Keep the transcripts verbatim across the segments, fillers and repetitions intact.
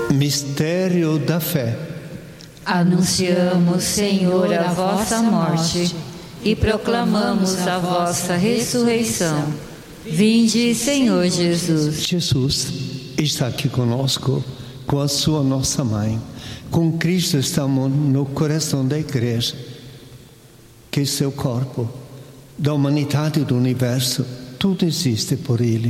Mistério da fé. Anunciamos, Senhor, a vossa morte e proclamamos a vossa ressurreição. Vinde, Senhor Jesus. Jesus está aqui conosco, com a sua nossa mãe. Com Cristo estamos no coração da igreja, que é seu corpo, da humanidade e do universo. Tudo existe por Ele.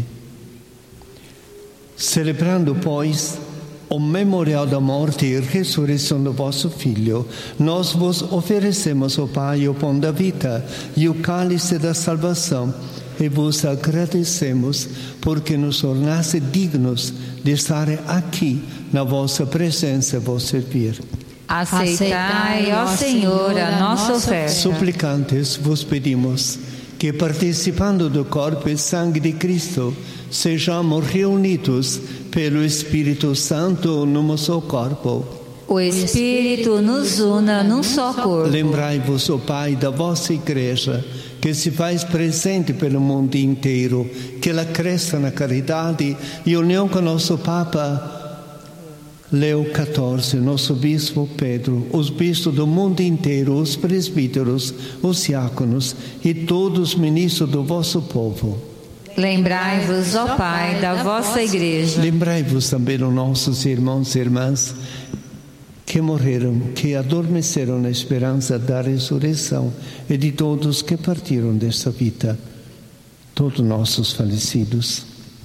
Celebrando, pois, o memorial da morte e ressurreição do vosso Filho, nós vos oferecemos, ó Pai, o pão da vida e o cálice da salvação, e vos agradecemos porque nos tornaste dignos de estar aqui na vossa presença e vos servir. Aceitai, ó Senhor, a nossa oferta. Suplicantes, vos pedimos que, participando do corpo e sangue de Cristo, sejamos reunidos pelo Espírito Santo num só corpo. O Espírito nos una num só corpo. Lembrai-vos, ó Pai, da vossa Igreja, que se faz presente pelo mundo inteiro, que ela cresça na caridade e união com nosso Papa Leo quatorze, nosso Bispo Pedro, os bispos do mundo inteiro, os presbíteros, os diáconos e todos os ministros do vosso povo. Lembrai-vos, ó Pai, da vossa Igreja. Lembrai-vos também dos nossos irmãos e irmãs que morreram, que adormeceram na esperança da ressurreição, e de todos que partiram desta vida, todos nossos falecidos,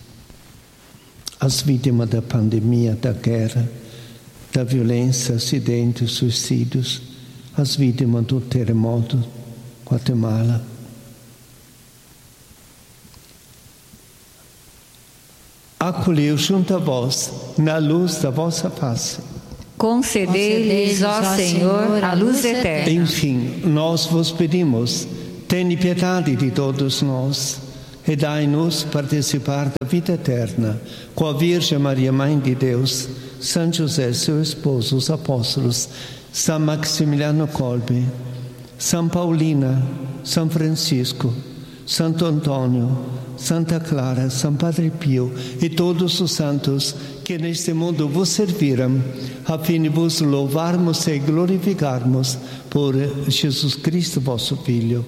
as vítimas da pandemia, da guerra, da violência, acidentes, suicídios, as vítimas do terremoto, Guatemala. Acolheu junto a vós, na luz da vossa face. Concedei-lhes, ó Senhor, a luz eterna. Enfim, nós vos pedimos, tende piedade de todos nós e dai-nos participar da vida eterna com a Virgem Maria, Mãe de Deus, São José, seu esposo, os apóstolos, São Maximiliano Kolbe, São Paulina, São Francisco, Santo Antônio, Santa Clara, São Padre Pio e todos os santos que neste mundo vos serviram, a fim de vos louvarmos e glorificarmos por Jesus Cristo, vosso Filho.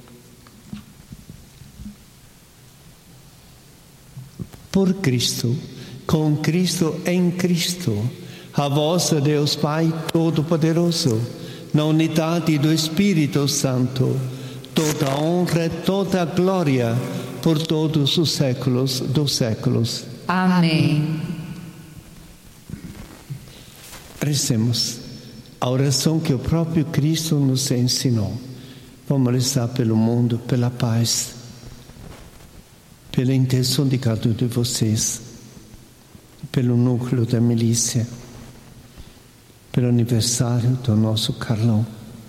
Por Cristo, com Cristo, em Cristo, a vós, Deus Pai Todo-Poderoso, na unidade do Espírito Santo, toda a honra e toda a glória por todos os séculos dos séculos. Amém. Rezemos a oração que o próprio Cristo nos ensinou. Vamos rezar pelo mundo, pela paz, pela intenção de cada um de vocês, pelo núcleo da milícia, pelo aniversário do nosso Carlão.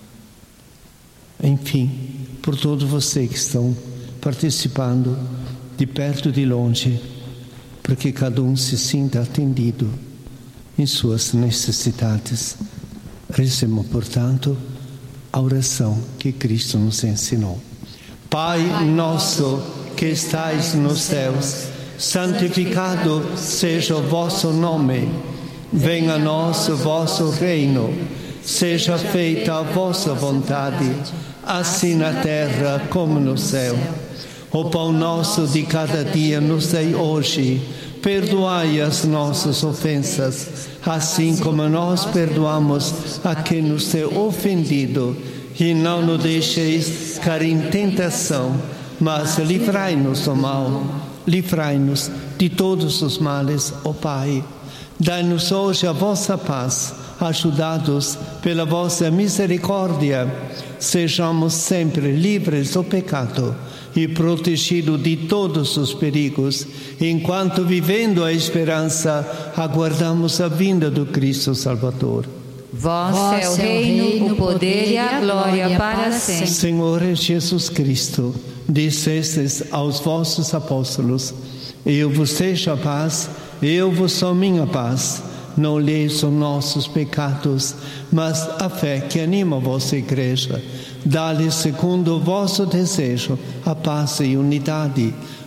Enfim, por todos vocês que estão participando de perto e de longe, para que cada um se sinta atendido em suas necessidades. Rezemos, portanto, a oração que Cristo nos ensinou. Pai nosso que estais nos céus, santificado seja o vosso nome. Venha a nós o vosso reino. Seja feita a vossa vontade, assim na terra como no céu. O pão nosso de cada dia nos dai hoje. Perdoai as nossas ofensas, assim como nós perdoamos a quem nos tem ofendido. E não nos deixeis cair em tentação, mas livrai-nos do mal. Livrai-nos de todos os males, ó Pai. Dai-nos hoje a vossa paz, ajudados pela vossa misericórdia. Sejamos sempre livres do pecado e protegidos de todos os perigos, enquanto, vivendo a esperança, aguardamos a vinda do Cristo Salvador. Vosso é o reino, o poder e a glória para sempre. Senhor Jesus Cristo, dissestes aos vossos apóstolos: eu vos deixo a paz, eu vos sou minha paz. Não olheis os nossos pecados, mas a fé que anima a vossa Igreja. Dá-lhe, segundo o vosso desejo, a paz e unidade.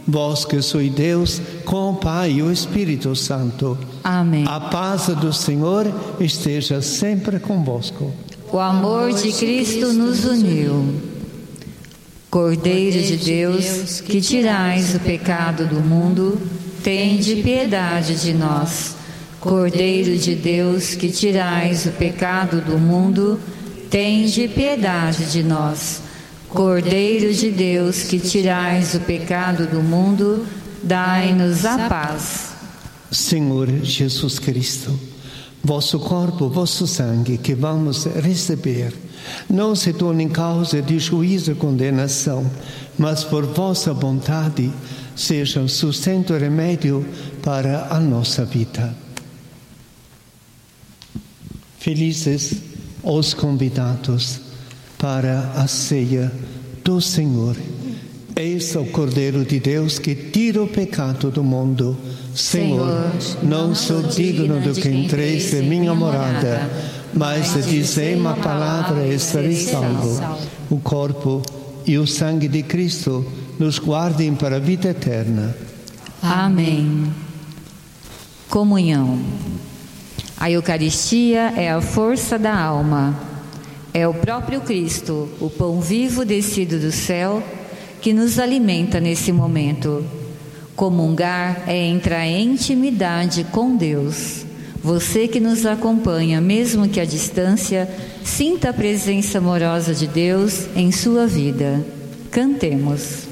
vós que sois Deus, com o Pai e o Espírito Santo. Amém. A paz do Senhor esteja sempre convosco. O amor de Cristo nos uniu. Cordeiro de Deus, que tirais o pecado do mundo, tende piedade de nós. Cordeiro de Deus, que tirais o pecado do mundo, tende piedade de nós. Cordeiro de Deus, que tirais o pecado do mundo, dai-nos a paz. Senhor Jesus Cristo, vosso corpo, vosso sangue que vamos receber, não se torne em causa de juízo e condenação, mas por vossa vontade sejam sustento e remédio para a nossa vida. Felizes os convidados para a ceia do Senhor. Eis o Cordeiro de Deus que tira o pecado do mundo. Senhor, não sou digno do que entreis em minha morada, mas dizei uma palavra e estarei salvo. O corpo e o sangue de Cristo nos guardem para a vida eterna. Amém. Comunhão. A Eucaristia é a força da alma. É o próprio Cristo, o pão vivo descido do céu, que nos alimenta nesse momento. Comungar é entrar em intimidade com Deus. Você que nos acompanha, mesmo que à distância, sinta a presença amorosa de Deus em sua vida. Cantemos.